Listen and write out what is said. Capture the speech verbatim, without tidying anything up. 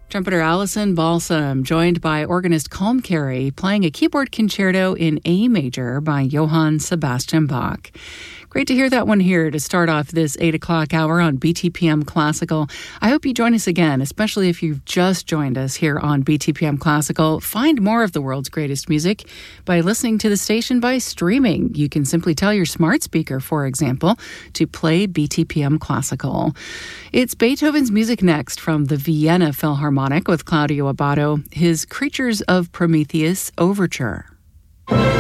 Trumpeter Allison Balsam, joined by organist Colm Carey, playing a keyboard concerto in A major by Johann Sebastian Bach. Great to hear that one here to start off this eight o'clock hour on B T P M Classical. I hope you join us again, especially if you've just joined us here on B T P M Classical. Find more of the world's greatest music by listening to the station by streaming. You can simply tell your smart speaker, for example, to play B T P M Classical. It's Beethoven's music next from the Vienna Philharmonic with Claudio Abbado, his Creatures of Prometheus Overture.